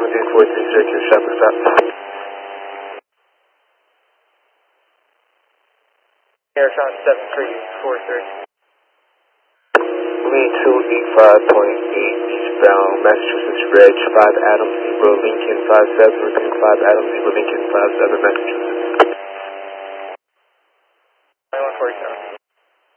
436 Shepherd stop. Airtron 7343. Lean 285.8 eastbound Massachusetts Ridge 5 Adams 0 Lincoln 57, repeat 5 Adams 0 Lincoln 57 Massachusetts. 9147.